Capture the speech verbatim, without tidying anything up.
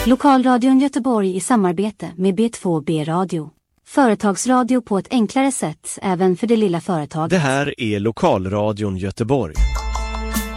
Lokalradion Göteborg i samarbete med B två B-radio. Företagsradio på ett enklare sätt även för det lilla företaget. Det här är Lokalradion Göteborg.